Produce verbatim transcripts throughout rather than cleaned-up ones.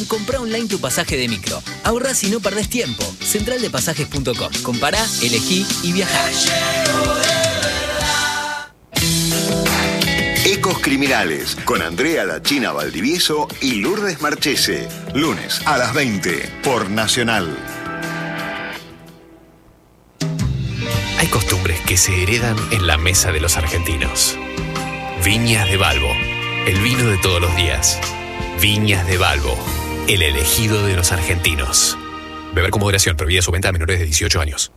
Comprá online tu pasaje de micro. Ahorrás y no perdés tiempo. central de pasajes punto com. Compará, elegí y viajá. Ecos Criminales con Andrea La China Valdivieso y Lourdes Marchese. Lunes a las veinte por Nacional. Hay costumbres que se heredan en la mesa de los argentinos. Viñas de Balbo, el vino de todos los días. Viñas de Balbo, el elegido de los argentinos. Beber con moderación, prohibida su venta a menores de dieciocho años.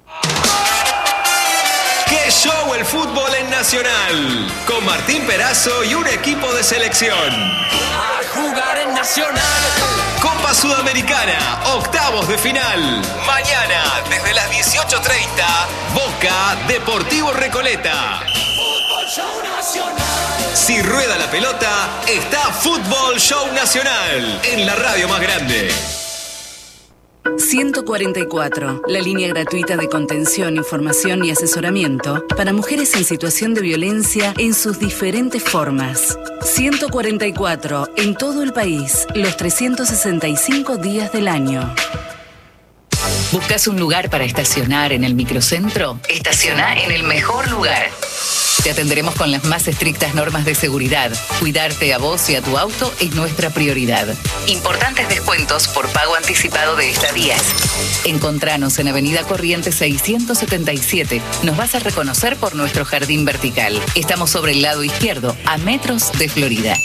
¡Qué show el fútbol en Nacional! Con Martín Perazo y un equipo de selección. A jugar en Nacional. Copa Sudamericana, octavos de final. Mañana, desde las dieciocho treinta, Boca Deportivo Recoleta. Fútbol Show Nacional. Si rueda la pelota, está Fútbol Show Nacional en la radio más grande. ciento cuarenta y cuatro, la línea gratuita de contención, información y asesoramiento para mujeres en situación de violencia en sus diferentes formas. ciento cuarenta y cuatro, en todo el país, los trescientos sesenta y cinco días del año. ¿Buscas un lugar para estacionar en el microcentro? Estaciona en el mejor lugar. Te atenderemos con las más estrictas normas de seguridad. Cuidarte a vos y a tu auto es nuestra prioridad. Importantes descuentos por pago anticipado de estadías. Encontranos en Avenida Corrientes seiscientos setenta y siete. Nos vas a reconocer por nuestro jardín vertical. Estamos sobre el lado izquierdo, a metros de Florida.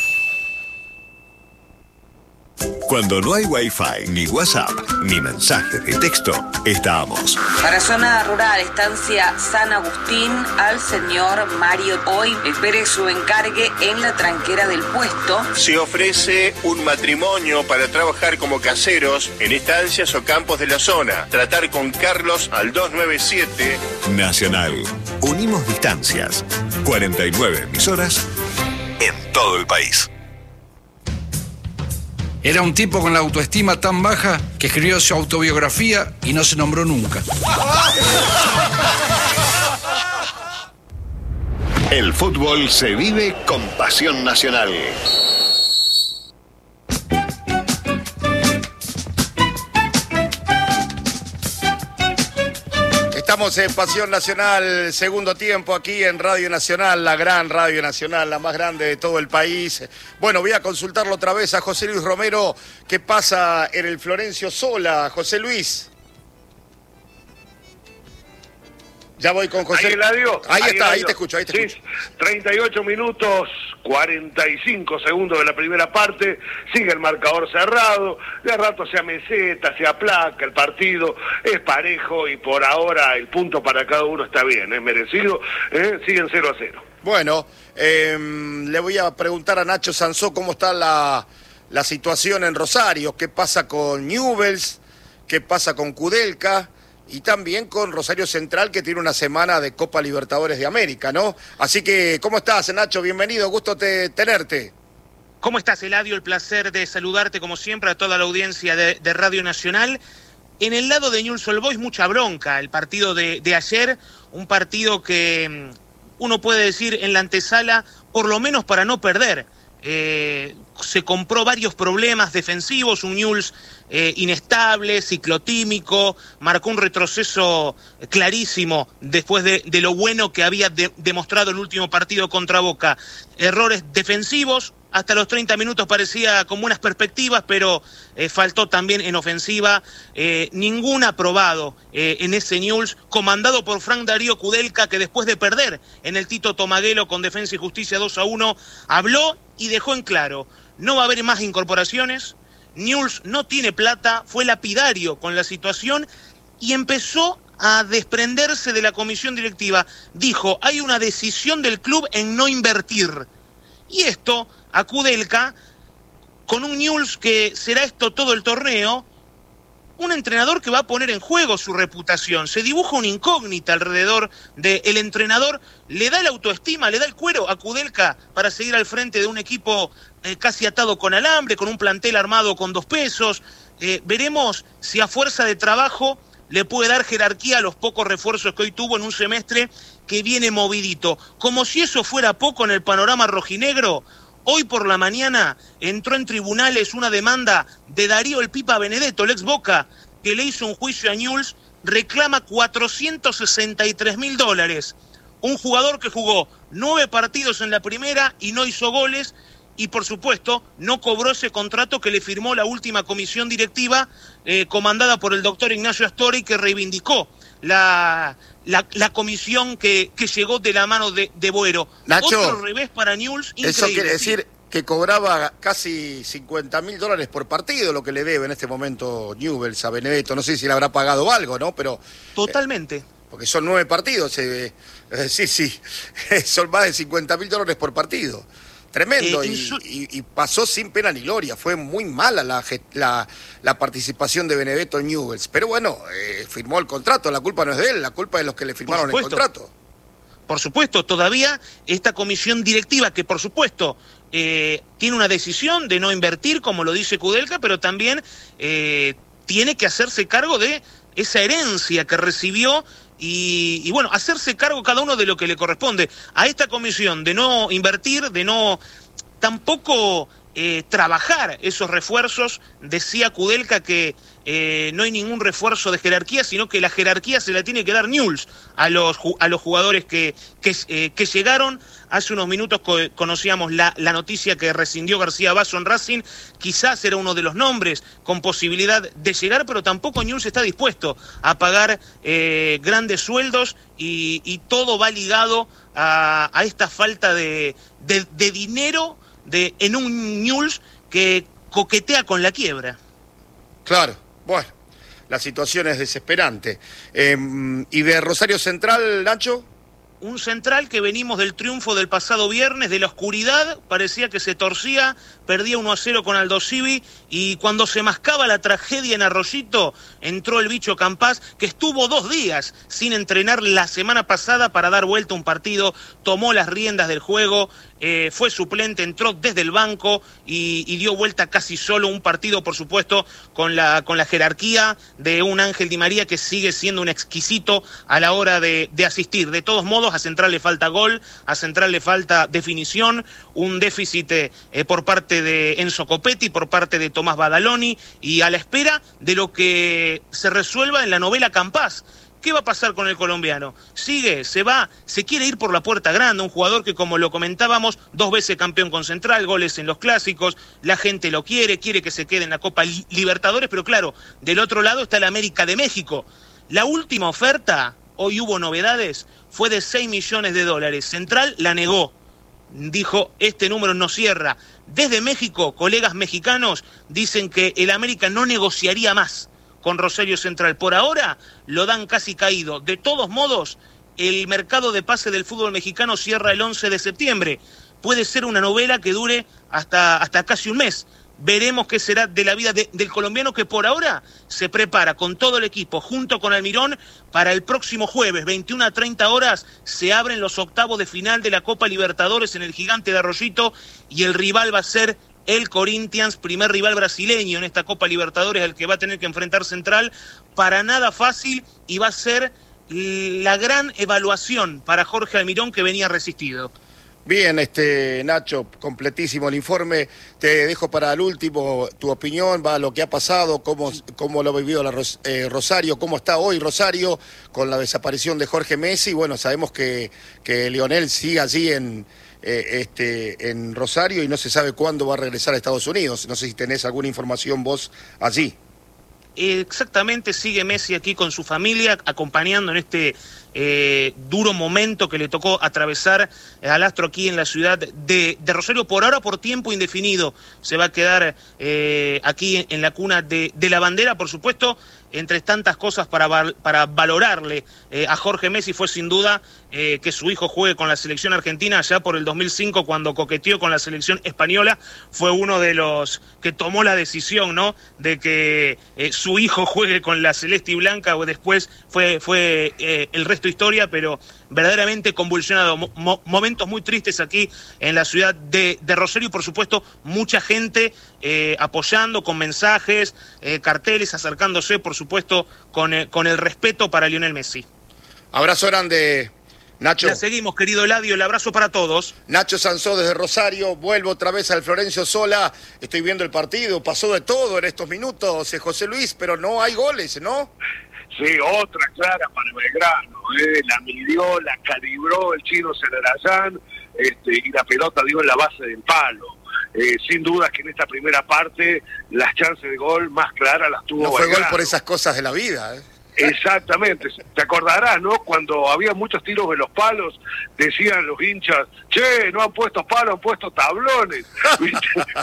Cuando no hay Wi-Fi, ni WhatsApp, ni mensaje de texto, estamos. Para zona rural, estancia San Agustín, al señor Mario Hoy. Espere su encargue en la tranquera del puesto. Se ofrece un matrimonio para trabajar como caseros en estancias o campos de la zona. Tratar con Carlos al dos nueve siete. Nacional. Unimos distancias. cuarenta y nueve emisoras en todo el país. Era un tipo con la autoestima tan baja que escribió su autobiografía y no se nombró nunca. El fútbol se vive con pasión nacional. Estamos en Pasión Nacional, segundo tiempo aquí en Radio Nacional, la gran Radio Nacional, la más grande de todo el país. Bueno, voy a consultarlo otra vez a José Luis Romero, ¿qué pasa en el Florencio Sola? José Luis. Ya voy con José. Ahí, Eladio. ahí, ahí está, Eladio. ahí te escucho, ahí te sí, escucho. treinta y ocho minutos, cuarenta y cinco segundos de la primera parte, sigue el marcador cerrado, de rato se ameseta, se aplaca el partido, es parejo y por ahora el punto para cada uno está bien, es merecido, ¿eh? Siguen cero a cero. Bueno, eh, le voy a preguntar a Nacho Sansó cómo está la, la situación en Rosario, qué pasa con Newell's, qué pasa con Kudelka, y también con Rosario Central, que tiene una semana de Copa Libertadores de América, ¿no? Así que, ¿cómo estás, Nacho? Bienvenido, gusto te, tenerte. ¿Cómo estás, Eladio? El placer de saludarte, como siempre, a toda la audiencia de, de Radio Nacional. En el lado de Newell's Old Boys, mucha bronca. El partido de, de ayer, un partido que uno puede decir en la antesala, por lo menos para no perder. Eh, se compró varios problemas defensivos, un Newell's eh, inestable, ciclotímico, marcó un retroceso clarísimo después de, de lo bueno que había de, demostrado el último partido contra Boca. Errores defensivos, hasta los treinta minutos parecía con buenas perspectivas, pero eh, faltó también en ofensiva, eh, ningún aprobado eh, en ese Newell's, comandado por Frank Darío Kudelka, que después de perder en el Tito Tomaguelo con Defensa y Justicia dos a uno, habló y dejó en claro, no va a haber más incorporaciones, Newell's no tiene plata, fue lapidario con la situación y empezó a desprenderse de la comisión directiva. Dijo, hay una decisión del club en no invertir. Y esto, a Kudelka, con un Newell's que será esto todo el torneo, un entrenador que va a poner en juego su reputación. Se dibuja una incógnita alrededor del entrenador. ¿Le da la autoestima, le da el cuero a Kudelka para seguir al frente de un equipo eh, casi atado con alambre, con un plantel armado con dos pesos? Eh, veremos si a fuerza de trabajo le puede dar jerarquía a los pocos refuerzos que hoy tuvo en un semestre que viene movidito. Como si eso fuera poco en el panorama rojinegro, Hoy por la mañana entró en tribunales una demanda de Darío el Pipa Benedetto, el ex Boca, que le hizo un juicio a Newell's, reclama cuatrocientos sesenta y tres mil dólares. Un jugador que jugó nueve partidos en la primera y no hizo goles, y por supuesto no cobró ese contrato que le firmó la última comisión directiva eh, comandada por el doctor Ignacio Astori, que reivindicó la, la, la comisión que, que llegó de la mano de, de Boero. Nacho, otro revés para Newell's, increíble. Eso quiere decir que cobraba casi cincuenta mil dólares por partido, lo que le debe en este momento Newell's a Benedetto. No sé si le habrá pagado algo, ¿no? Pero totalmente. Eh, porque son nueve partidos, eh, eh, sí, sí, son más de cincuenta mil dólares por partido. Tremendo, eh, y, y, y pasó sin pena ni gloria. Fue muy mala la, la, la participación de Benedetto en Newell's. Pero bueno, eh, firmó el contrato, la culpa no es de él, la culpa es de los que le firmaron el contrato. Por supuesto, todavía esta comisión directiva, que por supuesto eh, tiene una decisión de no invertir, como lo dice Kudelka, pero también eh, tiene que hacerse cargo de esa herencia que recibió. Y, y bueno, hacerse cargo cada uno de lo que le corresponde. A esta comisión de no invertir, de no tampoco eh, trabajar esos refuerzos, decía Kudelka que eh, no hay ningún refuerzo de jerarquía, sino que la jerarquía se la tiene que dar Newell's a los, a los jugadores que, que, eh, que llegaron. Hace unos minutos co conocíamos la, la noticia que rescindió García Basso en Racing. Quizás era uno de los nombres con posibilidad de llegar, pero tampoco Newell's está dispuesto a pagar eh, grandes sueldos, y, y todo va ligado a, a esta falta de, de, de dinero de, en un Newell's que coquetea con la quiebra. Claro, bueno, la situación es desesperante. Eh, ¿Y de Rosario Central, Nacho? Un Central que venimos del triunfo del pasado viernes, de la oscuridad, parecía que se torcía, perdía uno a cero con Aldo Civi, y cuando se mascaba la tragedia en Arroyito, entró el bicho Campás, que estuvo dos días sin entrenar la semana pasada para dar vuelta a un partido, tomó las riendas del juego, eh, fue suplente, entró desde el banco y, y dio vuelta casi solo un partido, por supuesto, con la, con la jerarquía de un Ángel Di María que sigue siendo un exquisito a la hora de, de asistir. De todos modos, a Central le falta gol, a Central le falta definición, un déficit eh, por parte de Enzo Copetti, por parte de Tomás Badaloni, y a la espera de lo que se resuelva en la novela Campás. ¿Qué va a pasar con el colombiano? ¿Sigue? ¿Se va? ¿Se quiere ir por la puerta grande? Un jugador que, como lo comentábamos, dos veces campeón con Central, goles en los clásicos, la gente lo quiere, quiere que se quede en la Copa Libertadores, pero claro, del otro lado está el América de México. La última oferta, hoy hubo novedades, fue de seis millones de dólares. Central la negó. Dijo, este número no cierra. Desde México, colegas mexicanos dicen que el América no negociaría más con Rosario Central. Por ahora lo dan casi caído. De todos modos, el mercado de pase del fútbol mexicano cierra el once de septiembre. Puede ser una novela que dure hasta, hasta casi un mes. Veremos qué será de la vida de, del colombiano, que por ahora se prepara con todo el equipo, junto con Almirón, para el próximo jueves, veintiuna a treinta horas, se abren los octavos de final de la Copa Libertadores en el Gigante de Arroyito, y el rival va a ser el Corinthians, primer rival brasileño en esta Copa Libertadores, al que va a tener que enfrentar Central. Para nada fácil, y va a ser la gran evaluación para Jorge Almirón, que venía resistido. Bien, este Nacho, completísimo el informe. Te dejo para el último tu opinión, va lo que ha pasado, cómo, cómo lo ha vivido la Ros, eh, Rosario, cómo está hoy Rosario con la desaparición de Jorge Messi. Bueno, sabemos que, que Lionel sigue allí en, eh, este, en Rosario y no se sabe cuándo va a regresar a Estados Unidos. No sé si tenés alguna información vos allí. Exactamente, sigue Messi aquí con su familia, acompañando en este eh, duro momento que le tocó atravesar al astro aquí en la ciudad de, de Rosario. Por ahora, por tiempo indefinido, se va a quedar eh, aquí en la cuna de, de la bandera. Por supuesto, entre tantas cosas para, val, para valorarle eh, a Jorge Messi fue sin duda eh, que su hijo juegue con la selección argentina. Ya por el dos mil cinco, cuando coqueteó con la selección española, fue uno de los que tomó la decisión, ¿no?, de que eh, su hijo juegue con la celeste y blanca. O después fue, fue eh, el resto historia, pero verdaderamente convulsionado. Mo momentos muy tristes aquí en la ciudad de, de Rosario, y por supuesto mucha gente eh, apoyando con mensajes, eh, carteles, acercándose, por supuesto, con, eh, con el respeto para Lionel Messi. Abrazo grande, Nacho. La seguimos, querido Eladio, el abrazo para todos. Nacho Sansó desde Rosario, vuelvo otra vez al Florencio Sola, estoy viendo el partido, pasó de todo en estos minutos, eh, José Luis, pero no hay goles, ¿no? Sí, otra clara para Belgrano, eh, la midió, la calibró el chino Celarayán, este, y la pelota dio en la base del palo. Eh, sin duda que en esta primera parte las chances de gol más claras las tuvo No fue Belgrano. gol por esas cosas de la vida, ¿eh? Exactamente, te acordarás, ¿no? Cuando había muchos tiros de los palos, decían los hinchas, che, no han puesto palos, han puesto tablones, ¿viste?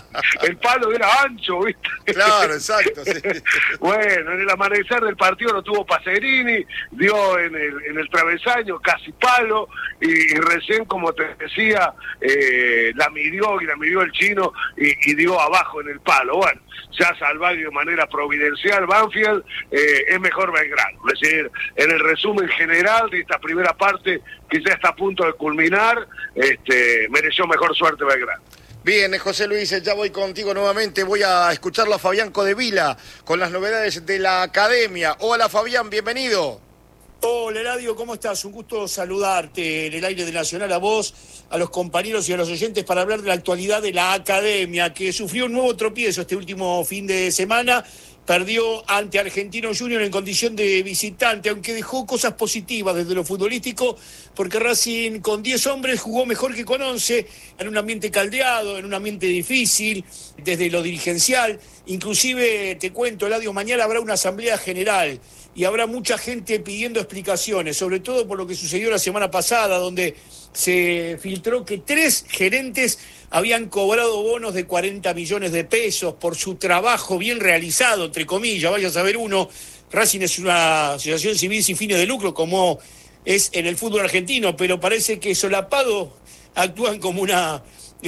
El palo era ancho, ¿viste? Claro, exacto. Sí. Bueno, en el amanecer del partido lo tuvo Pacerini, dio en el, en el travesaño casi palo, y, y recién, como te decía, eh, la midió y la midió el chino y, y dio abajo en el palo. Bueno, se ha salvado de manera providencial Banfield, eh, es mejor Belgrano. Es decir, en el resumen general de esta primera parte, que ya está a punto de culminar, este, mereció mejor suerte Belgrano. Bien, José Luis, ya voy contigo nuevamente, voy a escucharlo a Fabián Codevila con las novedades de la academia. Hola Fabián, bienvenido. Hola Eladio, ¿cómo estás? Un gusto saludarte en el aire de Nacional, a vos, a los compañeros y a los oyentes, para hablar de la actualidad de la academia, que sufrió un nuevo tropiezo este último fin de semana. Perdió ante Argentino Junior en condición de visitante, aunque dejó cosas positivas desde lo futbolístico, porque Racing con diez hombres jugó mejor que con once, en un ambiente caldeado, en un ambiente difícil, desde lo dirigencial. Inclusive, te cuento, Eladio, mañana habrá una asamblea general y habrá mucha gente pidiendo explicaciones, sobre todo por lo que sucedió la semana pasada, donde se filtró que tres gerentes habían cobrado bonos de cuarenta millones de pesos por su trabajo bien realizado, entre comillas. Vaya a saber uno, Racing es una asociación civil sin fines de lucro, como es en el fútbol argentino, pero parece que solapado actúan como una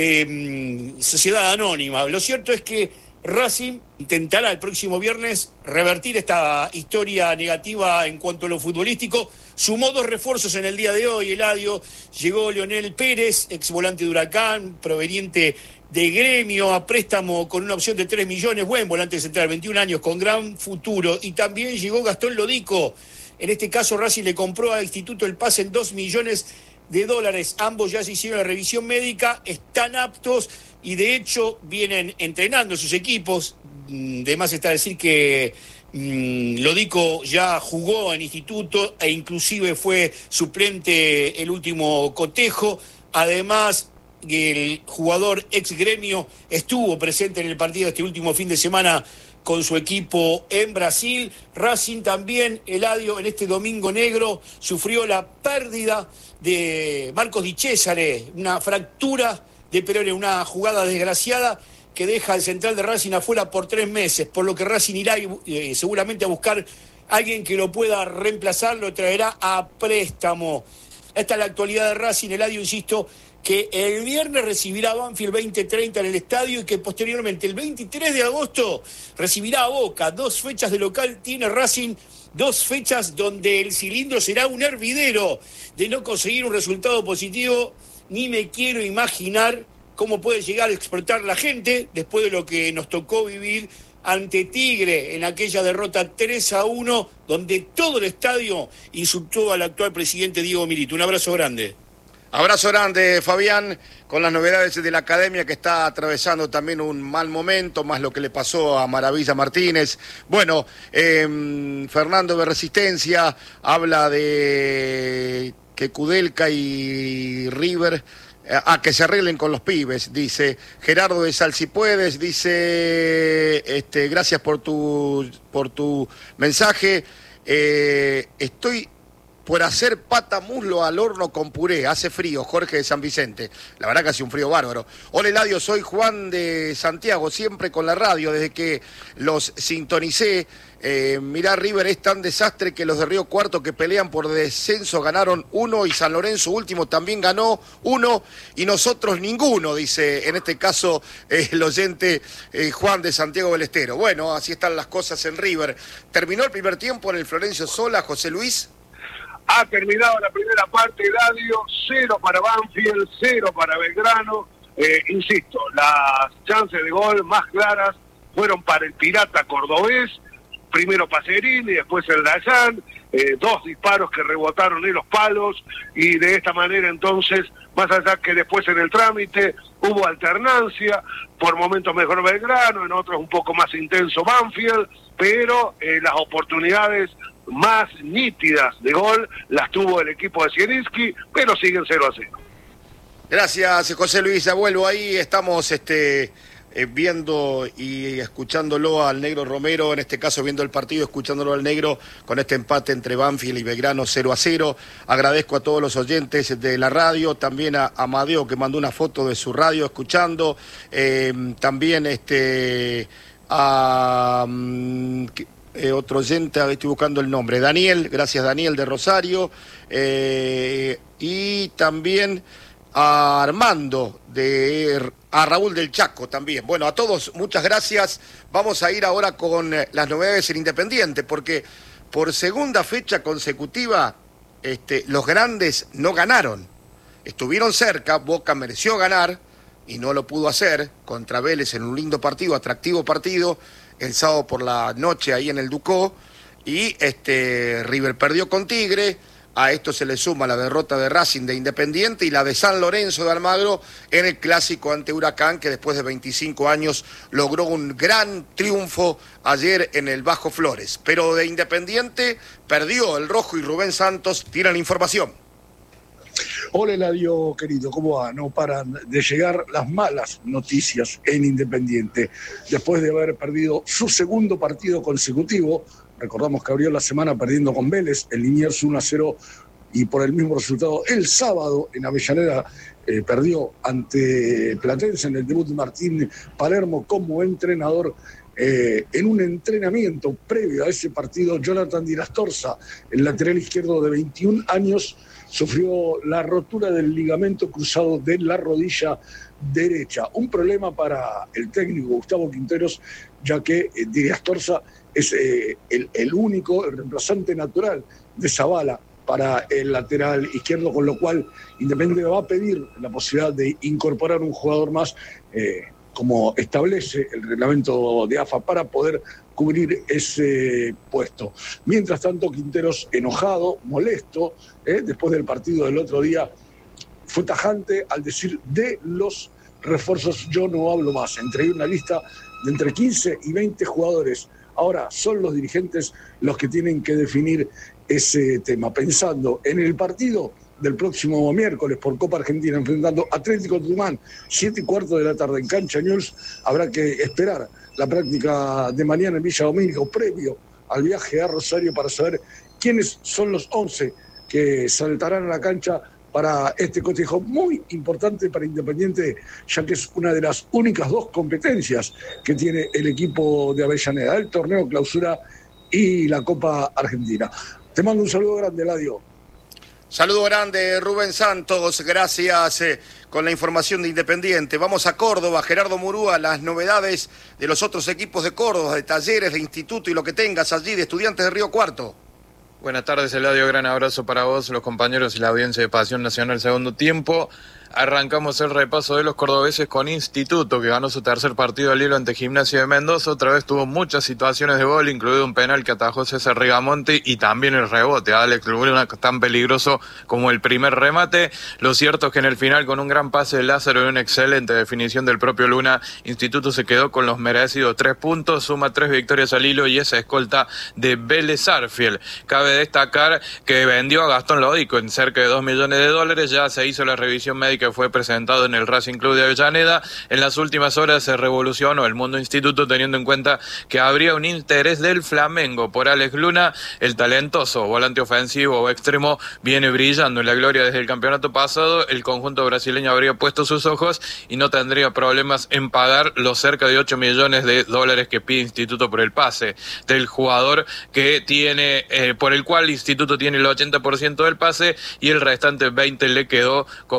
eh, sociedad anónima. Lo cierto es que Racing intentará el próximo viernes revertir esta historia negativa en cuanto a lo futbolístico. Sumó dos refuerzos en el día de hoy, Eladio. Llegó Leonel Pérez, ex volante de Huracán, proveniente de Gremio, a préstamo con una opción de tres millones, buen volante central, veintiún años, con gran futuro. Y también llegó Gastón Lodico. En este caso, Racing le compró a Instituto el pase en dos millones de dólares. Ambos ya se hicieron la revisión médica, están aptos y de hecho vienen entrenando sus equipos. De más está decir que mmm, Lodico ya jugó en Instituto e inclusive fue suplente el último cotejo. Además, el jugador ex Gremio estuvo presente en el partido este último fin de semana con su equipo en Brasil. Racing también, Eladio, en este domingo negro, sufrió la pérdida de Marcos Di Cesare, una fractura de peroné, una jugada desgraciada que deja al central de Racing afuera por tres meses, por lo que Racing irá eh, seguramente a buscar a alguien que lo pueda reemplazar, lo traerá a préstamo. Esta es la actualidad de Racing, Eladio, insisto, que el viernes recibirá a Banfield veinte treinta en el estadio y que posteriormente el veintitrés de agosto recibirá a Boca. Dos fechas de local tiene Racing, dos fechas donde el cilindro será un hervidero de no conseguir un resultado positivo. Ni me quiero imaginar cómo puede llegar a explotar la gente después de lo que nos tocó vivir ante Tigre en aquella derrota tres a uno, donde todo el estadio insultó al actual presidente Diego Milito. Un abrazo grande. Abrazo grande, Fabián, con las novedades de la academia, que está atravesando también un mal momento, más lo que le pasó a Maravilla Martínez. Bueno, eh, Fernando de Resistencia habla de que Kudelka y River, a que se arreglen con los pibes, dice. Gerardo de Sal, si puedes, dice, este, gracias por tu, por tu mensaje. Eh, estoy por hacer pata muslo al horno con puré. Hace frío, Jorge de San Vicente. La verdad que hace un frío bárbaro. Hola Eladio, soy Juan de Santiago, siempre con la radio, desde que los sintonicé. Eh, mirá, River es tan desastre que los de Río Cuarto, que pelean por descenso, ganaron uno, y San Lorenzo último también ganó uno, y nosotros ninguno, dice en este caso eh, el oyente eh, Juan de Santiago del Estero. Bueno, así están las cosas en River. ¿Terminó el primer tiempo en el Florencio Sola, José Luis? Ha terminado la primera parte, Eladio, cero para Banfield, cero para Belgrano. Eh, insisto, las chances de gol más claras fueron para el Pirata cordobés, primero Pacerini, después el Dayan, eh, dos disparos que rebotaron en los palos, y de esta manera entonces, más allá que después en el trámite hubo alternancia, por momentos mejor Belgrano, en otros un poco más intenso Banfield, pero eh, las oportunidades más nítidas de gol las tuvo el equipo de Zielinski, pero siguen cero a cero. Gracias, José Luis. Ya vuelvo ahí. Estamos este, eh, viendo y escuchándolo al Negro Romero, en este caso viendo el partido, escuchándolo al Negro con este empate entre Banfield y Belgrano cero a cero. Agradezco a todos los oyentes de la radio, también a Amadeo que mandó una foto de su radio escuchando, eh, también este a... Um, Eh, otro oyente, estoy buscando el nombre, Daniel, gracias Daniel de Rosario, eh, y también a Armando, de, a Raúl del Chaco también. Bueno, a todos, muchas gracias. Vamos a ir ahora con las novedades en Independiente, porque por segunda fecha consecutiva este, los grandes no ganaron. Estuvieron cerca, Boca mereció ganar y no lo pudo hacer contra Vélez en un lindo partido, atractivo partido, el sábado por la noche ahí en el Ducó, y este River perdió con Tigre. A esto se le suma la derrota de Racing de Independiente y la de San Lorenzo de Almagro en el clásico ante Huracán, que después de veinticinco años logró un gran triunfo ayer en el Bajo Flores. Pero de Independiente perdió el Rojo, y Rubén Santos tira la información. Hola Eladio, querido, ¿cómo va? No paran de llegar las malas noticias en Independiente. Después de haber perdido su segundo partido consecutivo, recordamos que abrió la semana perdiendo con Vélez, el Liniers uno a cero, y por el mismo resultado el sábado en Avellaneda eh, perdió ante Platense en el debut de Martín Palermo como entrenador. Eh, en un entrenamiento previo a ese partido, Jonathan Di Lastorza, el lateral izquierdo de veintiún años, sufrió la rotura del ligamento cruzado de la rodilla derecha. Un problema para el técnico Gustavo Quinteros, ya que eh, Di Lastorza es eh, el, el único, el reemplazante natural de Zavala para el lateral izquierdo, con lo cual Independiente va a pedir la posibilidad de incorporar un jugador más, eh, como establece el reglamento de A F A, para poder cubrir ese puesto. Mientras tanto, Quinteros, enojado, molesto, eh, después del partido del otro día, fue tajante al decir: de los refuerzos yo no hablo más. Entregué una lista de entre quince y veinte jugadores. Ahora son los dirigentes los que tienen que definir ese tema, pensando en el partido del próximo miércoles por Copa Argentina, enfrentando a Atlético Tucumán, siete y cuarto de la tarde en Cancha News. Habrá que esperar la práctica de mañana en Villa Domínico, previo al viaje a Rosario, para saber quiénes son los once que saltarán a la cancha para este cotejo muy importante para Independiente, ya que es una de las únicas dos competencias que tiene el equipo de Avellaneda, el torneo clausura y la Copa Argentina. Te mando un saludo grande, Eladio. Saludo grande, Rubén Santos, gracias eh, con la información de Independiente. Vamos a Córdoba, Gerardo Murúa, las novedades de los otros equipos de Córdoba, de Talleres, de Instituto y lo que tengas allí, de Estudiantes de Río Cuarto. Buenas tardes, Eladio, gran abrazo para vos, los compañeros y la audiencia de Pasión Nacional Segundo Tiempo. Arrancamos el repaso de los cordobeses con Instituto, que ganó su tercer partido al hilo ante Gimnasia de Mendoza. Otra vez tuvo muchas situaciones de gol, incluido un penal que atajó César Rigamonte y también el rebote a Alex Luna, tan peligroso como el primer remate. Lo cierto es que en el final, con un gran pase de Lázaro y una excelente definición del propio Luna, Instituto se quedó con los merecidos tres puntos, suma tres victorias al hilo y esa escolta de Vélez Sarsfield. Cabe destacar que vendió a Gastón Lodico en cerca de dos millones de dólares, ya se hizo la revisión médica que fue presentado en el Racing Club de Avellaneda. En las últimas horas se revolucionó el mundo Instituto, teniendo en cuenta que habría un interés del Flamengo por Alex Luna. El talentoso volante ofensivo o extremo viene brillando en la gloria desde el campeonato pasado. El conjunto brasileño habría puesto sus ojos y no tendría problemas en pagar los cerca de ocho millones de dólares que pide Instituto por el pase del jugador, que tiene eh, por el cual Instituto tiene el ochenta por ciento del pase y el restante veinte le quedó como una plus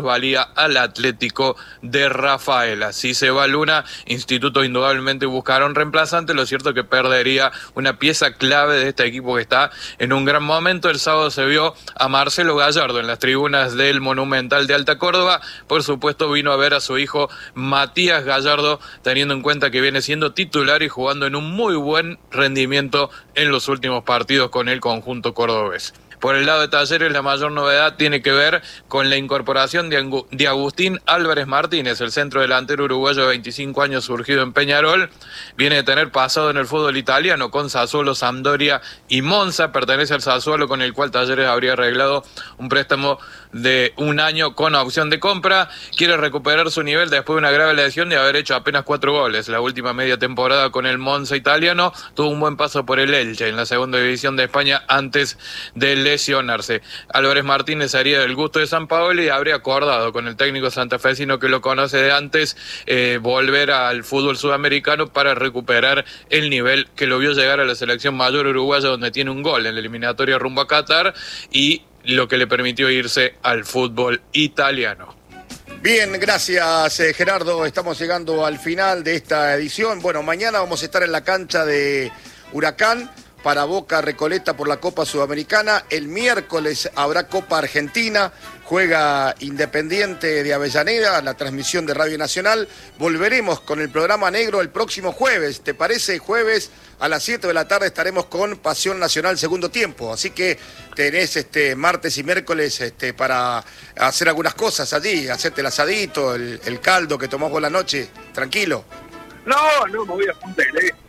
plusvalía al Atlético de Rafaela. Si se va Luna, Instituto indudablemente buscará un reemplazante. Lo cierto es que perdería una pieza clave de este equipo que está en un gran momento. El sábado se vio a Marcelo Gallardo en las tribunas del Monumental de Alta Córdoba. Por supuesto vino a ver a su hijo Matías Gallardo, teniendo en cuenta que viene siendo titular y jugando en un muy buen rendimiento en los últimos partidos con el conjunto cordobés. Por el lado de Talleres, la mayor novedad tiene que ver con la incorporación de, Angu- de Agustín Álvarez Martínez, el centro delantero uruguayo de veinticinco años surgido en Peñarol. Viene de tener pasado en el fútbol italiano con Sassuolo, Sampdoria y Monza. Pertenece al Sassuolo, con el cual Talleres habría arreglado un préstamo de un año con opción de compra. Quiere recuperar su nivel después de una grave lesión de haber hecho apenas cuatro goles. La última media temporada con el Monza italiano, tuvo un buen paso por el Elche en la segunda división de España antes de lesionarse. Álvarez Martínez sería del gusto de Sampaoli y habría acordado con el técnico santafesino, que lo conoce de antes, eh, volver al fútbol sudamericano para recuperar el nivel que lo vio llegar a la selección mayor uruguaya, donde tiene un gol en la eliminatoria rumbo a Qatar, y lo que le permitió irse al fútbol italiano. Bien, gracias eh, Gerardo. Estamos llegando al final de esta edición. Bueno, mañana vamos a estar en la cancha de Huracán para Boca Recoleta por la Copa Sudamericana. El miércoles habrá Copa Argentina, juega Independiente de Avellaneda, la transmisión de Radio Nacional. Volveremos con el programa negro el próximo jueves, ¿te parece? Jueves a las siete de la tarde estaremos con Pasión Nacional segundo tiempo, así que tenés este martes y miércoles este, para hacer algunas cosas allí, hacerte el asadito, el, el caldo que tomás por la noche, tranquilo. No, no, me voy a Punta del Este.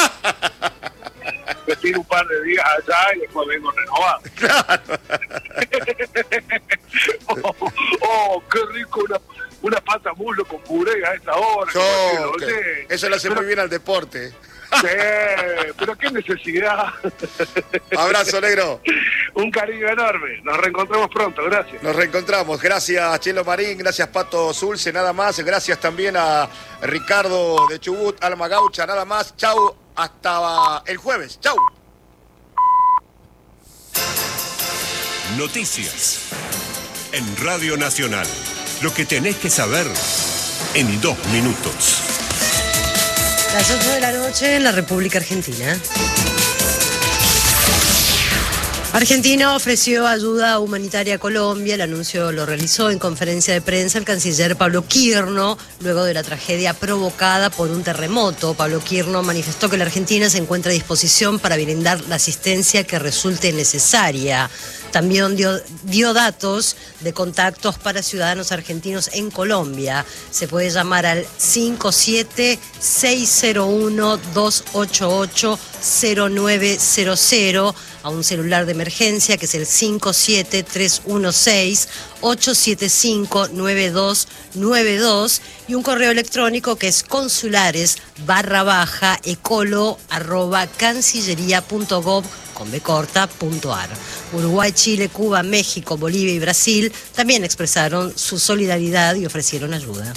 Me tiro un par de días allá y después vengo renovado. Claro. oh, oh, qué rico una, una pata muslo con puré a esta hora. Yo, que eso le hace pero, muy bien al deporte. Sí, pero qué necesidad. Abrazo, negro. Un cariño enorme. Nos reencontramos pronto, gracias. Nos reencontramos. Gracias, Chelo Marín. Gracias, Pato Zulce. Nada más. Gracias también a Ricardo de Chubut, Alma Gaucha. Nada más. Chau. Hasta el jueves. Chau. Noticias en Radio Nacional. Lo que tenés que saber en dos minutos. Las ocho de la noche en la República Argentina. Argentina ofreció ayuda humanitaria a Colombia. El anuncio lo realizó en conferencia de prensa el canciller Pablo Quirno, luego de la tragedia provocada por un terremoto. Pablo Quirno manifestó que la Argentina se encuentra a disposición para brindar la asistencia que resulte necesaria. También dio, dio datos de contactos para ciudadanos argentinos en Colombia. Se puede llamar al cinco siete seis cero uno dos ocho ocho cero nueve cero cero, a un celular de emergencia que es el cinco siete tres uno seis ocho siete cinco nueve dos nueve dos, y un correo electrónico que es consulares barra baja ecolo arroba cancillería punto gov con b corta punto ar. Uruguay, Chile, Cuba, México, Bolivia y Brasil también expresaron su solidaridad y ofrecieron ayuda.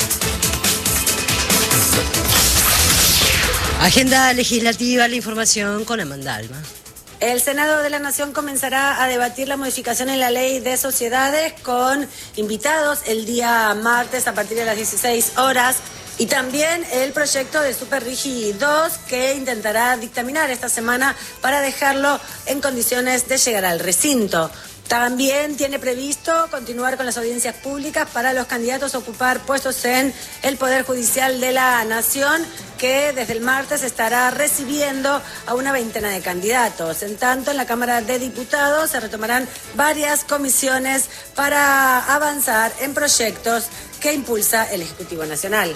Agenda legislativa, la información con Amanda Alba. El Senado de la Nación comenzará a debatir la modificación en la ley de sociedades con invitados el día martes a partir de las dieciséis horas. Y también el proyecto de Super Rigi dos, que intentará dictaminar esta semana para dejarlo en condiciones de llegar al recinto. También tiene previsto continuar con las audiencias públicas para los candidatos a ocupar puestos en el Poder Judicial de la Nación, que desde el martes estará recibiendo a una veintena de candidatos. En tanto, en la Cámara de Diputados se retomarán varias comisiones para avanzar en proyectos que impulsa el Ejecutivo Nacional.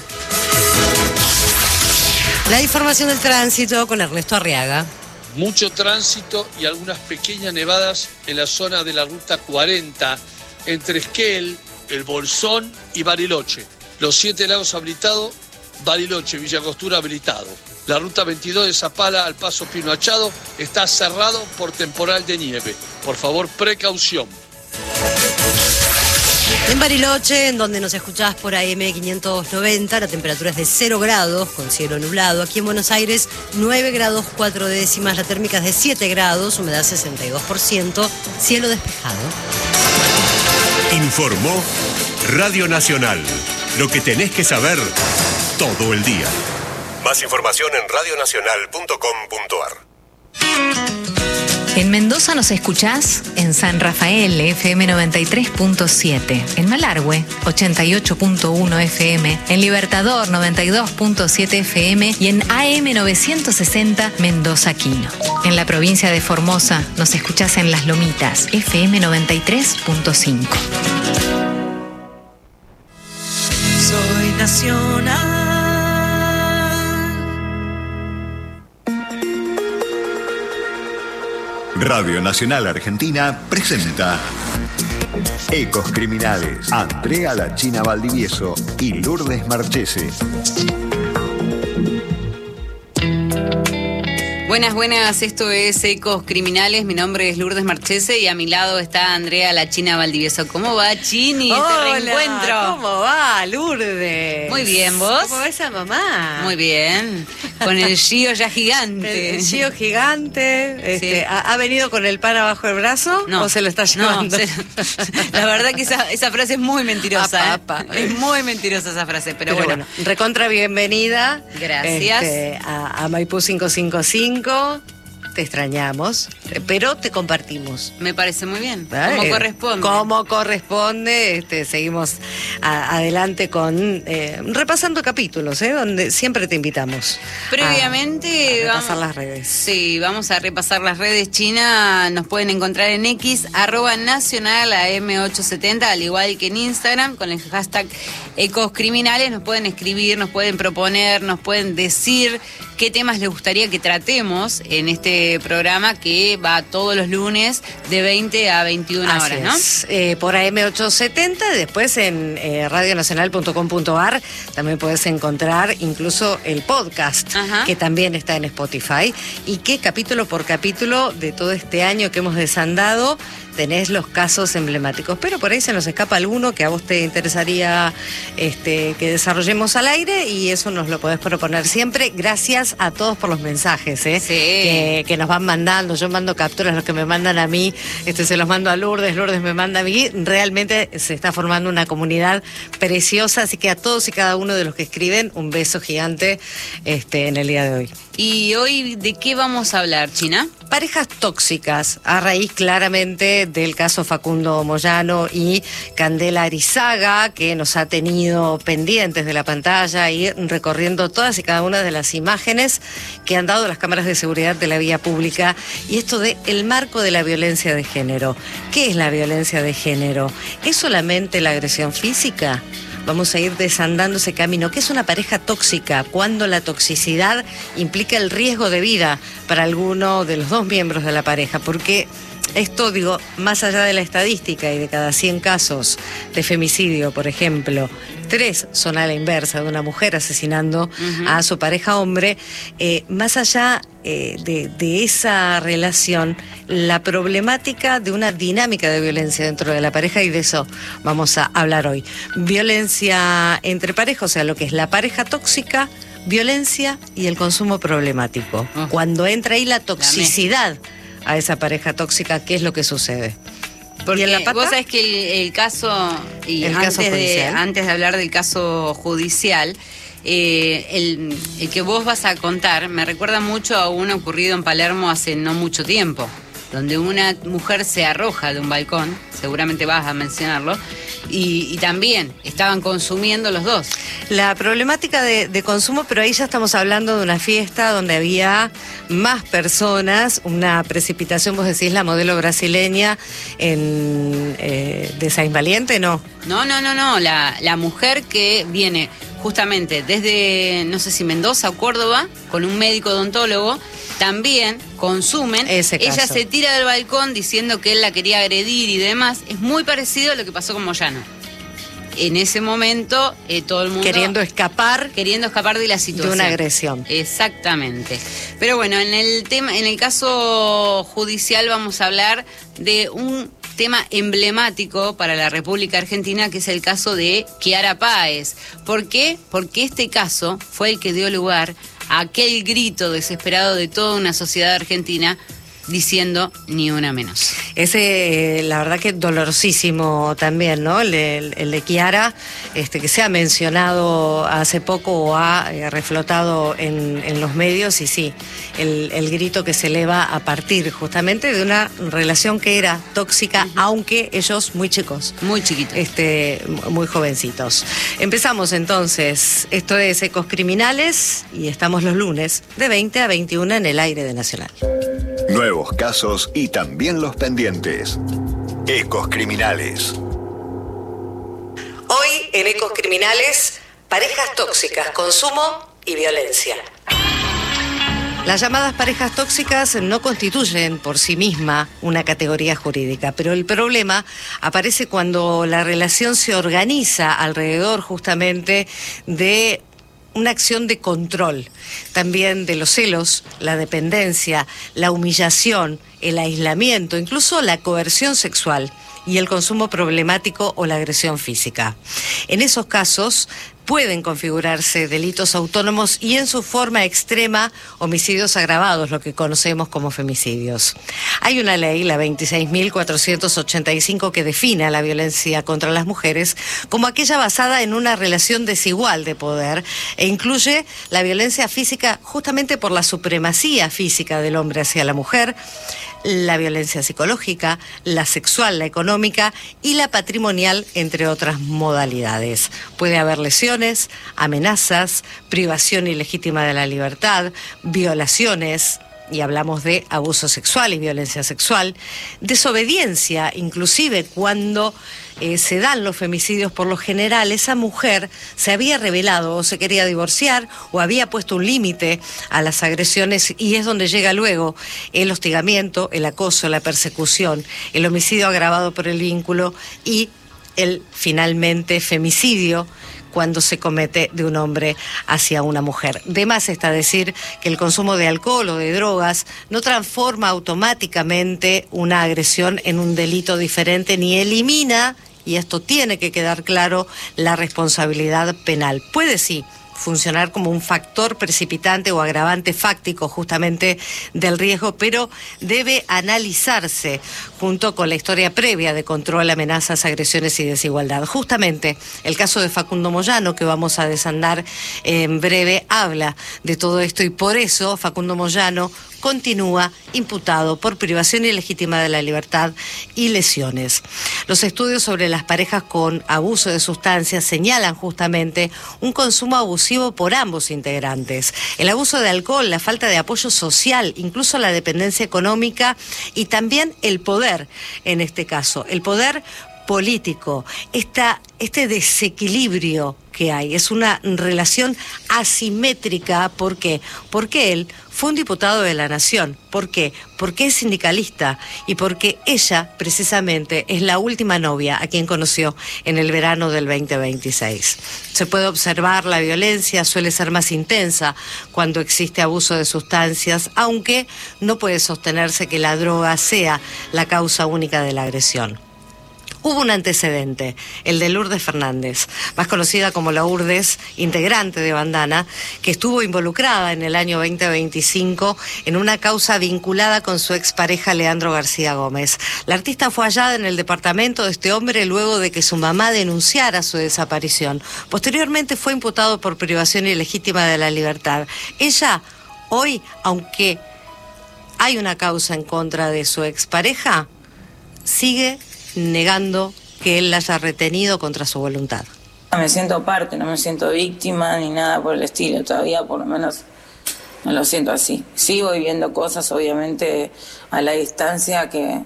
La información del tránsito con Ernesto Arriaga. Mucho tránsito y algunas pequeñas nevadas en la zona de la ruta cuarenta, entre Esquel, El Bolsón y Bariloche. Los siete lagos habilitados, Bariloche, Villa Costura habilitado. La ruta veintidós de Zapala al Paso Pino Achado está cerrado por temporal de nieve. Por favor, precaución. En Bariloche, en donde nos escuchás por A M quinientos noventa, la temperatura es de cero grados, con cielo nublado. Aquí en Buenos Aires, nueve grados cuatro décimas, la térmica es de siete grados, humedad sesenta y dos por ciento, cielo despejado. Informó Radio Nacional. Lo que tenés que saber todo el día. Más información en radio nacional punto com punto a r. En Mendoza nos escuchás en San Rafael, F M noventa y tres punto siete. En Malargüe, ochenta y ocho punto uno F M. En Libertador, noventa y dos punto siete F M. Y en A M novecientos sesenta, Mendoza Quino. En la provincia de Formosa nos escuchás en Las Lomitas, F M noventa y tres punto cinco. Soy nacional. Radio Nacional Argentina presenta Ecos Criminales. Andrea La China Valdivieso y Lourdes Marchese. Buenas, buenas, esto es Ecos Criminales, mi nombre es Lourdes Marchese y a mi lado está Andrea La China Valdivieso. ¿Cómo va, Chini? Hola, Te reencuentro. ¿Cómo va, Lourdes? Muy bien, ¿vos? ¿Cómo va esa mamá? Muy bien, con el Gio ya gigante. El Gio gigante, este, Sí. ¿ha, ha venido con el pan abajo del brazo No. o se lo está llevando? No, se- la verdad que esa, esa frase es muy mentirosa, Apa, apa. ¿eh? Es muy mentirosa esa frase, pero, Pero bueno. bueno, recontra bienvenida. Gracias. este, a, a Maipú quinientos cincuenta y cinco. Te extrañamos, pero te compartimos. Me parece muy bien, ¿Vale? como corresponde. Como corresponde, este, seguimos a- adelante con eh, repasando capítulos, ¿eh? Donde siempre te invitamos. Previamente a, a repasar vamos, las redes. Sí, vamos a repasar las redes. China nos pueden encontrar en X, arroba nacional a M ochocientos setenta, al igual que en Instagram, con el hashtag Ecos Criminales. Nos pueden escribir, nos pueden proponer, nos pueden decir qué temas les gustaría que tratemos en este programa que va todos los lunes de veinte a veintiuna Así horas, ¿no? es. Eh, por A M ochocientos setenta, después en eh, radio nacional punto com punto a r también puedes encontrar incluso el podcast, Ajá. que también está en Spotify, y que capítulo por capítulo de todo este año que hemos desandado tenés los casos emblemáticos, pero por ahí se nos escapa alguno que a vos te interesaría este, que desarrollemos al aire, y eso nos lo podés proponer siempre. Gracias a todos por los mensajes, ¿eh? Sí. que, que nos van mandando. Yo mando capturas, los que me mandan a mí, este, se los mando a Lourdes, Lourdes me manda a mí. Realmente se está formando una comunidad preciosa, así que a todos y cada uno de los que escriben, un beso gigante este, en el día de hoy. Y hoy, ¿de qué vamos a hablar, China? Parejas tóxicas, a raíz claramente del caso Facundo Moyano y Candela Arizaga, que nos ha tenido pendientes de la pantalla y recorriendo todas y cada una de las imágenes que han dado las cámaras de seguridad de la vía pública. Y esto de el marco de la violencia de género. ¿Qué es la violencia de género? ¿Es solamente la agresión física? Vamos a ir desandando ese camino. ¿Qué es una pareja tóxica? Cuando la toxicidad implica el riesgo de vida para alguno de los dos miembros de la pareja. Porque esto, digo, más allá de la estadística y de cada cien casos de femicidio, por ejemplo, tres son a la inversa, de una mujer asesinando Ujú. a su pareja hombre, eh, más allá eh, de, de esa relación, la problemática de una dinámica de violencia dentro de la pareja, y de eso vamos a hablar hoy. Violencia entre pareja, o sea, lo que es la pareja tóxica, violencia y el consumo problemático. Ah. Cuando entra ahí la toxicidad a esa pareja tóxica, ¿qué es lo que sucede? Porque ¿Y en la pata? vos sabés que el, el caso, y El antes, caso de, judicial. antes de hablar del caso judicial, eh, el, el que vos vas a contar me recuerda mucho a uno ocurrido en Palermo hace no mucho tiempo, donde una mujer se arroja de un balcón, seguramente vas a mencionarlo, y, y también estaban consumiendo los dos. La problemática de, de consumo, pero ahí ya estamos hablando de una fiesta donde había más personas, una precipitación, vos decís la modelo brasileña en, eh, de Saint Valiente, ¿no? No, no, no, no, la, la mujer que viene justamente desde, no sé si Mendoza o Córdoba, con un médico odontólogo, también consumen. Ese Ella caso. se tira del balcón diciendo que él la quería agredir y demás. Es muy parecido a lo que pasó con Moyano. En ese momento, eh, todo el mundo... Queriendo escapar Queriendo escapar de la de situación. una agresión. Exactamente. Pero bueno, en el tema, en el caso judicial vamos a hablar de un tema emblemático para la República Argentina, que es el caso de Kiara Páez. ¿Por qué? Porque este caso fue el que dio lugar a aquel grito desesperado de toda una sociedad argentina diciendo ni una menos. Ese, la verdad que dolorosísimo también, ¿no? El, el, el de Chiara, este, que se ha mencionado hace poco o ha eh, reflotado en, en los medios, y sí, el, el grito que se eleva a partir justamente de una relación que era tóxica, uh-huh. aunque ellos muy chicos. Muy chiquitos. Este, muy jovencitos. Empezamos entonces, esto es Ecos Criminales, y estamos los lunes de veinte a veintiuno en el aire de Nacional. Nuevos casos y también los pendientes. Ecos Criminales. Hoy en Ecos Criminales, parejas tóxicas, consumo y violencia. Las llamadas parejas tóxicas no constituyen por sí misma una categoría jurídica, pero el problema aparece cuando la relación se organiza alrededor justamente de una acción de control, también de los celos, la dependencia, la humillación, el aislamiento, incluso la coerción sexual y el consumo problemático o la agresión física. En esos casos pueden configurarse delitos autónomos y en su forma extrema homicidios agravados, lo que conocemos como femicidios. Hay una ley, la veintiséis mil cuatrocientos ochenta y cinco, que define a la violencia contra las mujeres como aquella basada en una relación desigual de poder e incluye la violencia física justamente por la supremacía física del hombre hacia la mujer, la violencia psicológica, la sexual, la económica y la patrimonial, entre otras modalidades. Puede haber lesiones, amenazas, privación ilegítima de la libertad, violaciones, y hablamos de abuso sexual y violencia sexual, desobediencia, inclusive cuando eh, se dan los femicidios. Por lo general esa mujer se había rebelado o se quería divorciar o había puesto un límite a las agresiones, y es donde llega luego el hostigamiento, el acoso, la persecución, el homicidio agravado por el vínculo y el finalmente femicidio, cuando se comete de un hombre hacia una mujer. De más está decir que el consumo de alcohol o de drogas no transforma automáticamente una agresión en un delito diferente, ni elimina, y esto tiene que quedar claro, la responsabilidad penal. Puede sí funcionar como un factor precipitante o agravante fáctico justamente del riesgo, pero debe analizarse junto con la historia previa de control, amenazas, agresiones y desigualdad. Justamente el caso de Facundo Moyano, que vamos a desandar en breve, habla de todo esto, y por eso Facundo Moyano continúa imputado por privación ilegítima de la libertad y lesiones. Los estudios sobre las parejas con abuso de sustancias señalan justamente un consumo abusivo por ambos integrantes. El abuso de alcohol, la falta de apoyo social, incluso la dependencia económica y también el poder, en este caso, el poder político, esta, este desequilibrio que hay. Es una relación asimétrica. ¿Por qué? Porque él fue un diputado de la Nación. ¿Por qué? Porque es sindicalista y porque ella, precisamente, es la última novia a quien conoció en el verano del veinte veintiséis. Se puede observar la violencia suele ser más intensa cuando existe abuso de sustancias, aunque no puede sostenerse que la droga sea la causa única de la agresión. Hubo un antecedente, el de Lourdes Fernández, más conocida como la Urdes, integrante de Bandana, que estuvo involucrada en el año veinte veinticinco en una causa vinculada con su expareja Leandro García Gómez. La artista fue hallada en el departamento de este hombre luego de que su mamá denunciara su desaparición. Posteriormente fue imputado por privación ilegítima de la libertad. Ella, hoy, aunque hay una causa en contra de su expareja, sigue negando que él la haya retenido contra su voluntad. Me siento parte, no me siento víctima ni nada por el estilo, todavía por lo menos no lo siento así. Sigo viviendo cosas, obviamente, a la distancia que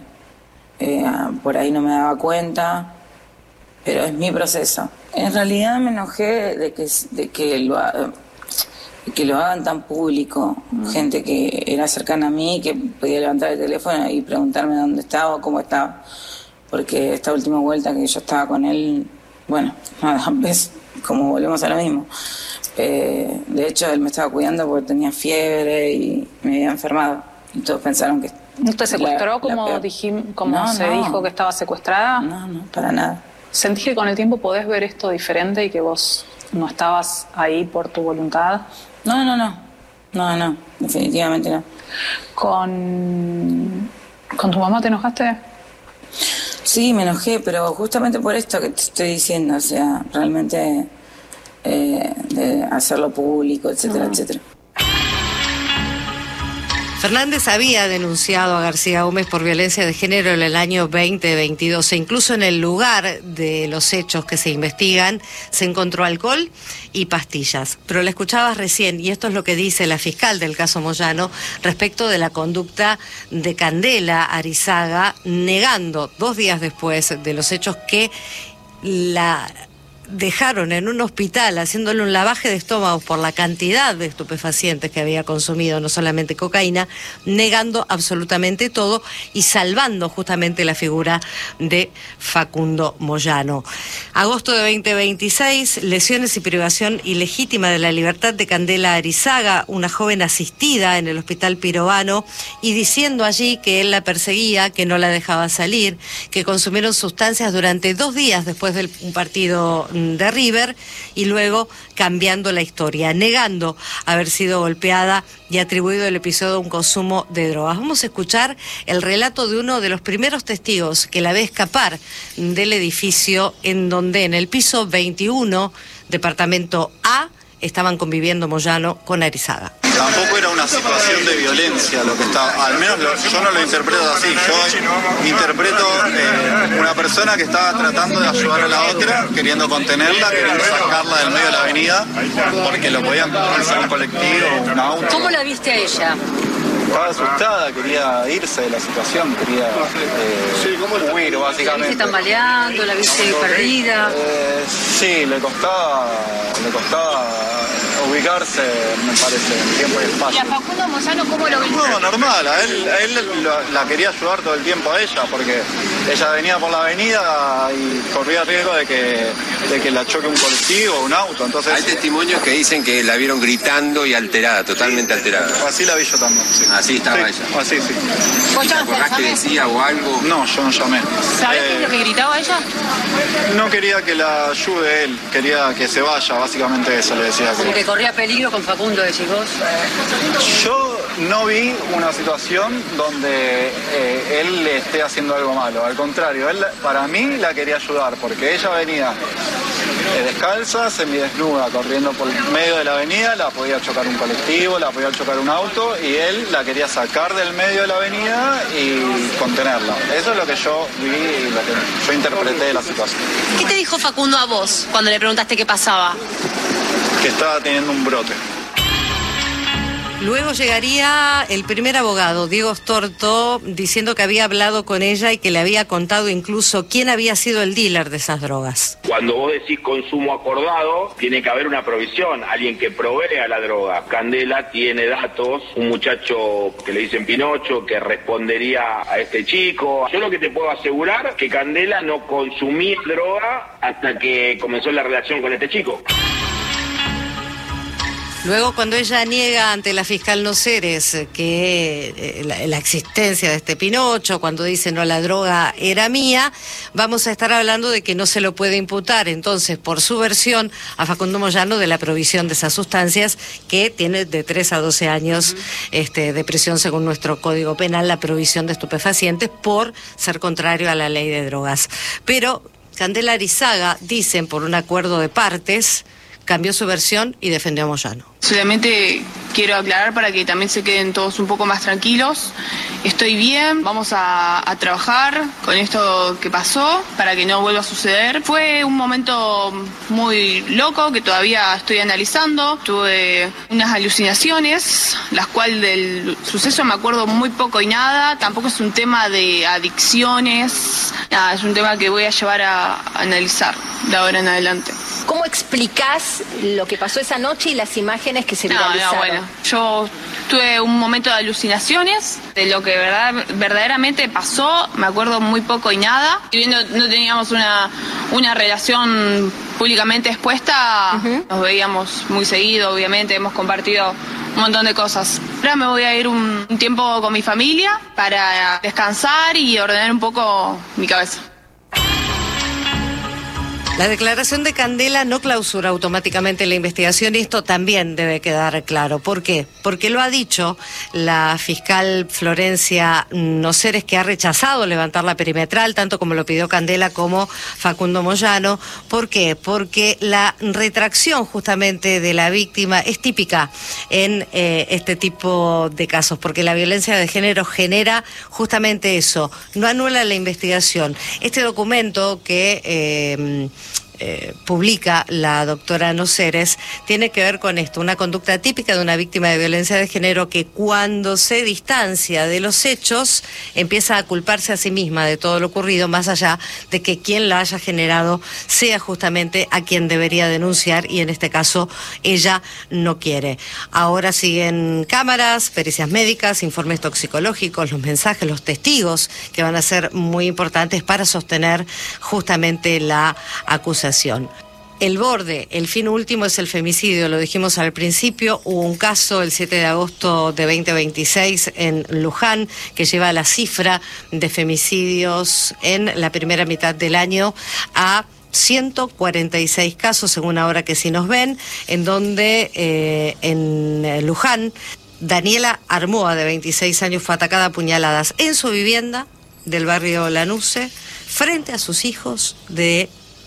eh, por ahí no me daba cuenta, pero es mi proceso. En realidad me enojé de que, de que, lo, de que lo hagan tan público, mm. gente que era cercana a mí, que podía levantar el teléfono y preguntarme dónde estaba, cómo estaba. Porque esta última vuelta que yo estaba con él, bueno, nada, ves, como volvemos a lo mismo. Eh, de hecho, él me estaba cuidando porque tenía fiebre y me había enfermado. Y todos pensaron que... ¿No te secuestró la, como, la dijim, como no, se no. dijo que estaba secuestrada? No, no, para nada. ¿Sentís que con el tiempo podés ver esto diferente y que vos no estabas ahí por tu voluntad? No, no, no. No, no, definitivamente no. ¿Con, ¿Con tu mamá te enojaste? Sí, me enojé, pero justamente por esto que te estoy diciendo, o sea, realmente eh, de hacerlo público, etcétera, Mm. etcétera. Fernández había denunciado a García Gómez por violencia de género en el año veinte veintidós e incluso en el lugar de los hechos que se investigan se encontró alcohol y pastillas. Pero la escuchabas recién y esto es lo que dice la fiscal del caso Moyano respecto de la conducta de Candela Arizaga, negando dos días después de los hechos que la dejaron en un hospital haciéndole un lavaje de estómago por la cantidad de estupefacientes que había consumido, no solamente cocaína, negando absolutamente todo y salvando justamente la figura de Facundo Moyano. Agosto de veinte veintiséis, lesiones y privación ilegítima de la libertad de Candela Arizaga, una joven asistida en el hospital Pirovano y diciendo allí que él la perseguía, que no la dejaba salir, que consumieron sustancias durante dos días después del un partido de River y luego cambiando la historia, negando haber sido golpeada y atribuido el episodio a un consumo de drogas. Vamos a escuchar el relato de uno de los primeros testigos que la ve escapar del edificio en donde en el piso veintiuno, departamento A, estaban conviviendo Moyano con Arizaga. Tampoco era una situación de violencia lo que estaba, al menos lo, yo no lo interpreto así, yo interpreto eh, una persona que estaba tratando de ayudar a la otra, queriendo contenerla, queriendo sacarla del medio de la avenida, porque lo podían pasar un colectivo, un auto. ¿Cómo la viste a ella? Estaba asustada, quería irse de la situación, quería eh, huir ¿La básicamente. viste tambaleando? ¿La viste perdida? Eh, sí, le costaba, le costaba ubicarse, me parece, en tiempo y ¿Y espacio. a Facundo Moyano cómo lo viste? No, normal, a él, a él lo- la quería ayudar todo el tiempo a ella, porque ella venía por la avenida y corría riesgo de que, de que la choque un colectivo o un auto, entonces... Hay testimonios que dicen que la vieron gritando y alterada, totalmente alterada. Así la vi yo también, sí. Así estaba Sí, ella. Así, sí. ¿Vos ¿Te acordás que llamé? decía o algo? No, yo no llamé. ¿Sabés Eh, qué es lo que gritaba ella? No quería que la ayude él, quería que se vaya, básicamente eso le decía. Como que corría peligro con Facundo, decís vos. Yo no vi una situación donde eh, él le esté haciendo algo malo, al contrario, él para mí la quería ayudar, porque ella venía eh, descalza, semidesnuda, corriendo por el medio de la avenida, la podía chocar un colectivo, la podía chocar un auto, y él la quería sacar del medio de la avenida y contenerla. Eso es lo que yo vi y lo que yo interpreté de la situación. ¿Qué te dijo Facundo a vos cuando le preguntaste qué pasaba? Que estaba teniendo un brote. Luego llegaría el primer abogado, Diego Storto, diciendo que había hablado con ella y que le había contado incluso quién había sido el dealer de esas drogas. Cuando vos decís consumo acordado, tiene que haber una provisión, alguien que provee a la droga. Candela tiene datos, un muchacho que le dicen Pinocho, que respondería a este chico. Yo lo que te puedo asegurar es que Candela no consumía droga hasta que comenzó la relación con este chico. Luego, cuando ella niega ante la fiscal Noceres que eh, la, la existencia de este Pinocho, cuando dice no, la droga era mía, vamos a estar hablando de que no se lo puede imputar, entonces, por su versión, a Facundo Moyano de la provisión de esas sustancias, que tiene de tres a doce años uh-huh. este, de prisión según nuestro Código Penal, la provisión de estupefacientes por ser contrario a la ley de drogas. Pero Candela Arizaga, dicen por un acuerdo de partes, cambió su versión y defendió a Moyano. Solamente quiero aclarar para que también se queden todos un poco más tranquilos. Estoy bien, vamos a, a trabajar con esto que pasó para que no vuelva a suceder. Fue un momento muy loco que todavía estoy analizando. Tuve unas alucinaciones, las cuales del suceso me acuerdo muy poco y nada. Tampoco es un tema de adicciones, nada, es un tema que voy a llevar a, a analizar de ahora en adelante. ¿Cómo explicás lo que pasó esa noche y las imágenes que se viralizaron? No, no, bueno, yo tuve un momento de alucinaciones de lo que verdad, verdaderamente pasó, me acuerdo muy poco y nada. Si bien no, no teníamos una, una relación públicamente expuesta, uh-huh. nos veíamos muy seguido, obviamente, hemos compartido un montón de cosas. Ahora me voy a ir un, un tiempo con mi familia para descansar y ordenar un poco mi cabeza. La declaración de Candela no clausura automáticamente la investigación y esto también debe quedar claro. ¿Por qué? Porque lo ha dicho la fiscal Florencia Noceres, que ha rechazado levantar la perimetral, tanto como lo pidió Candela como Facundo Moyano. ¿Por qué? Porque la retracción justamente de la víctima es típica en eh, este tipo de casos, porque la violencia de género genera justamente eso, no anula la investigación. Este documento que eh, eh, publica la doctora Noceres tiene que ver con esto, una conducta típica de una víctima de violencia de género que cuando se distancia de los hechos empieza a culparse a sí misma de todo lo ocurrido, más allá de que quien la haya generado sea justamente a quien debería denunciar, y en este caso ella no quiere. Ahora siguen cámaras, pericias médicas, informes toxicológicos, los mensajes, los testigos que van a ser muy importantes para sostener justamente la acusación. El borde, el fin último es el femicidio, lo dijimos al principio. Hubo un caso el siete de agosto de veinte veintiséis en Luján que lleva la cifra de femicidios en la primera mitad del año a ciento cuarenta y seis casos, según ahora que sí nos ven, en donde eh, en Luján Daniela Armoa, de veintiséis años, fue atacada a puñaladas en su vivienda del barrio Lanuse, frente a sus hijos de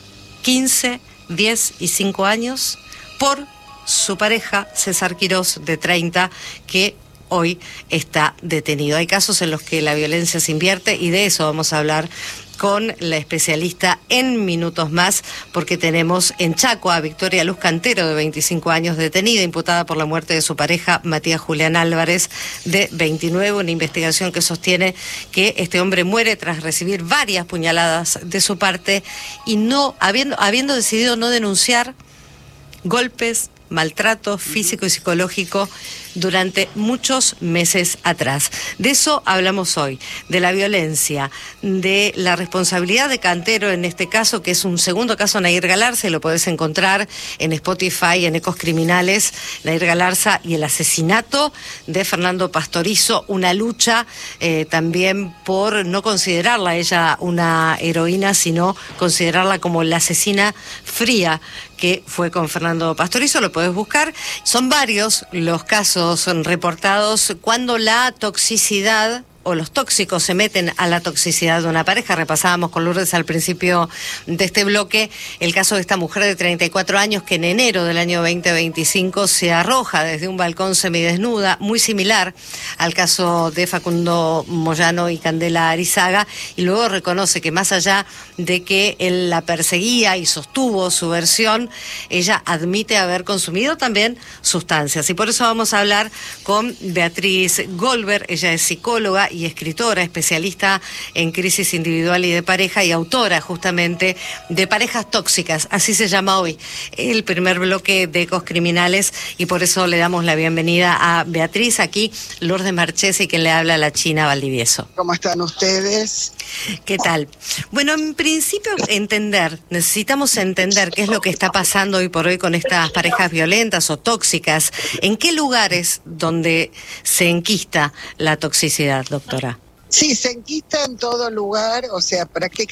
quince, diez y cinco años, por su pareja César Quirós, de treinta, que hoy está detenido. Hay casos en los que la violencia se invierte y de eso vamos a hablar con la especialista en minutos más, porque tenemos en Chaco a Victoria Luz Cantero, de veinticinco años, detenida, imputada por la muerte de su pareja Matías Julián Álvarez, de veintinueve, una investigación que sostiene que este hombre muere tras recibir varias puñaladas de su parte y no habiendo, habiendo decidido no denunciar golpes, maltrato físico y psicológico durante muchos meses atrás. De eso hablamos hoy, de la violencia, de la responsabilidad de Cantero en este caso, que es un segundo caso Nair Galarza, y lo podés encontrar en Spotify, en Ecos Criminales, Nair Galarza y el asesinato de Fernando Pastorizo, una lucha eh, también por no considerarla ella una heroína, sino considerarla como la asesina fría que fue con Fernando Pastorizo. Lo podés buscar. Son varios los casos reportados cuando la toxicidad o los tóxicos se meten a la toxicidad de una pareja. Repasábamos con Lourdes al principio de este bloque el caso de esta mujer de treinta y cuatro años que en enero del año veinte veinticinco se arroja desde un balcón semidesnuda, muy similar al caso de Facundo Moyano y Candela Arizaga, y luego reconoce que más allá de que él la perseguía y sostuvo su versión, ella admite haber consumido también sustancias. Y por eso vamos a hablar con Beatriz Goldberg. Ella es psicóloga y escritora, especialista en crisis individual y de pareja, y autora justamente de Parejas Tóxicas, así se llama hoy el primer bloque de Ecos Criminales, y por eso le damos la bienvenida a Beatriz. Aquí Lourdes Marchesi, quien le habla a la China Valdivieso. ¿Cómo están ustedes? ¿Qué tal? Bueno, en principio entender, necesitamos entender qué es lo que está pasando hoy por hoy con estas parejas violentas o tóxicas. ¿En qué lugares donde se enquista la toxicidad, doctora? Sí, se enquista en todo lugar, o sea, prácticamente